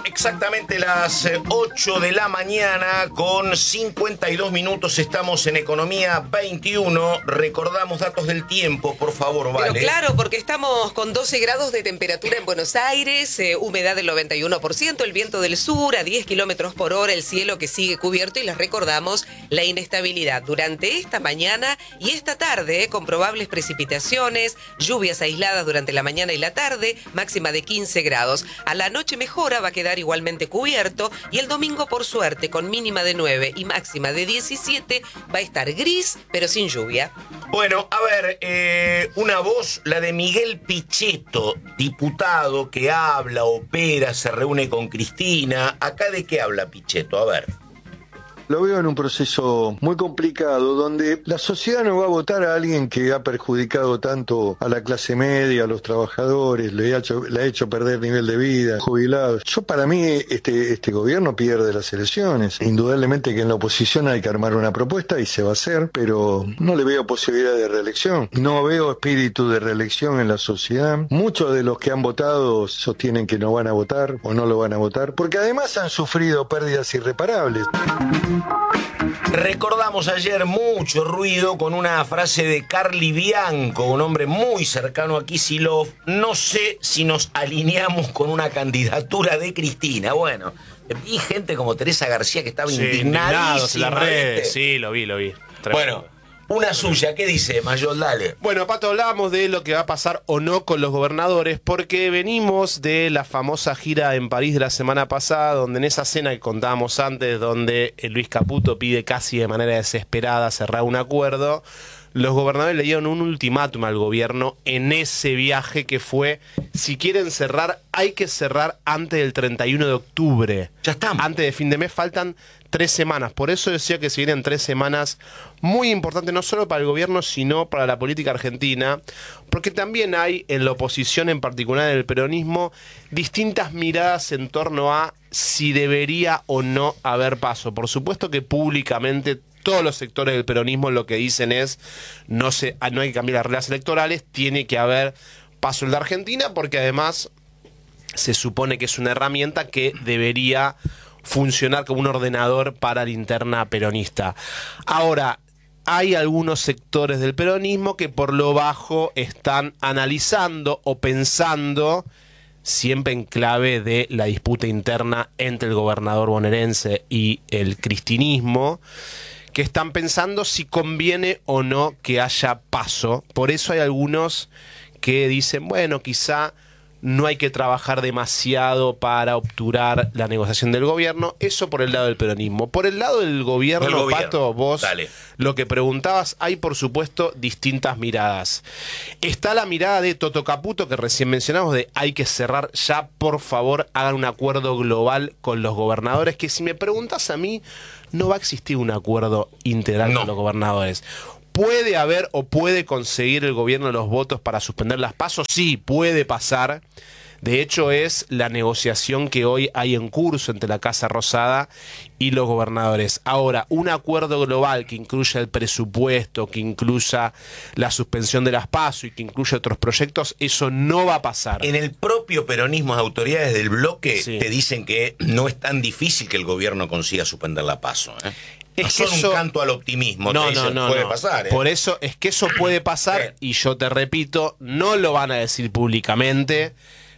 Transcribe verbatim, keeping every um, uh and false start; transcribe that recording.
exactamente las ocho de la mañana con cincuenta y dos minutos. Estamos en Economía veintiuno. Recordamos datos del tiempo, por favor, Vale. Pero claro, porque estamos con doce grados de temperatura en Buenos Aires, eh, humedad del noventa y uno por ciento, el viento del sur a diez kilómetros por hora, el cielo que sigue cubierto y les recordamos la inestabilidad durante esta mañana y esta tarde, eh, con probables precipitaciones, lluvias aisladas durante la mañana y la tarde, máxima de quince grados. A la noche mejora, va a quedar igualmente cubierto y el domingo, por suerte, con mínima de nueve y máxima de diecisiete, va a estar gris, pero sin lluvia. Bueno, a ver, eh, una voz, la de Miguel Pichetto, diputado que habla, opera, se reúne con Cristina. ¿Acá de qué habla Pichetto? A ver. Lo veo en un proceso muy complicado, donde la sociedad no va a votar a alguien que ha perjudicado tanto a la clase media, a los trabajadores, le ha hecho, le ha hecho perder nivel de vida, jubilados. Yo, para mí, este, este gobierno pierde las elecciones. Indudablemente que en la oposición hay que armar una propuesta y se va a hacer, pero no le veo posibilidad de reelección. No veo espíritu de reelección en la sociedad. Muchos de los que han votado sostienen que no van a votar o no lo van a votar, porque además han sufrido pérdidas irreparables. Recordamos ayer mucho ruido con una frase de Carly Bianco, un hombre muy cercano a Kicillof. No sé si nos alineamos con una candidatura de Cristina. Bueno, vi gente como Teresa García que estaba sí, indignadísima. En la red. Sí, lo vi, lo vi. Tremendo. Bueno, una suya, ¿qué dice Mayol? Dale. Bueno, Pato, hablábamos de lo que va a pasar o no con los gobernadores, porque venimos de la famosa gira en París de la semana pasada, donde en esa cena que contábamos antes, donde Luis Caputo pide casi de manera desesperada cerrar un acuerdo, los gobernadores le dieron un ultimátum al gobierno en ese viaje que fue, si quieren cerrar, hay que cerrar antes del treinta y uno de octubre. Ya estamos. Antes de fin de mes faltan tres semanas. Por eso decía que se vienen tres semanas muy importantes, no solo para el gobierno, sino para la política argentina, porque también hay en la oposición, en particular en el peronismo, distintas miradas en torno a si debería o no haber paso. Por supuesto que públicamente todos los sectores del peronismo lo que dicen es no, se, no hay que cambiar las reglas electorales, tiene que haber paso en la Argentina, porque además se supone que es una herramienta que debería funcionar como un ordenador para la interna peronista. Ahora, hay algunos sectores del peronismo que por lo bajo están analizando o pensando, siempre en clave de la disputa interna entre el gobernador bonaerense y el cristinismo, que están pensando si conviene o no que haya paso. Por eso hay algunos que dicen, bueno, quizá no hay que trabajar demasiado para obturar la negociación del gobierno. Eso por el lado del peronismo. Por el lado del gobierno, el gobierno. Pato, vos Dale. Lo que preguntabas, hay por supuesto distintas miradas. Está la mirada de Toto Caputo, que recién mencionamos, de hay que cerrar ya, por favor, hagan un acuerdo global con los gobernadores, que si me preguntas a mí, no va a existir un acuerdo integral no. con los gobernadores. ¿Puede haber o puede conseguir el gobierno los votos para suspender las pasos? Sí, puede pasar. De hecho, es la negociación que hoy hay en curso entre la Casa Rosada y los gobernadores. Ahora, un acuerdo global que incluya el presupuesto, que incluya la suspensión de las pasos y que incluya otros proyectos, eso no va a pasar. En el propio peronismo, las autoridades del bloque sí. te dicen que no es tan difícil que el gobierno consiga suspender la paso, ¿eh? Es no que son eso, un canto al optimismo, no, te dicen, no, no, puede no. pasar. ¿eh? Por eso es que eso puede pasar, y yo te repito, no lo van a decir públicamente.